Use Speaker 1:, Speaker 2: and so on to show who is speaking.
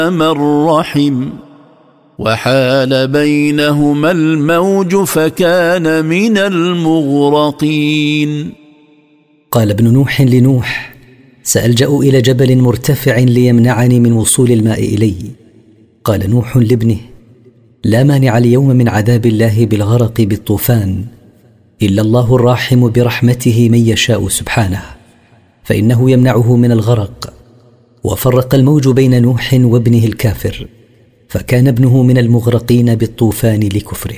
Speaker 1: الرحم وحال بينهما الموج فكان من المغرقين.
Speaker 2: قال ابن نوح لنوح: سألجأ إلى جبل مرتفع ليمنعني من وصول الماء إلي. قال نوح لابنه: لا مانع اليوم من عذاب الله بالغرق بالطوفان إلا الله الراحم برحمته من يشاء سبحانه، فإنه يمنعه من الغرق. وفرق الموج بين نوح وابنه الكافر، فكان ابنه من المغرقين بالطوفان لكفره.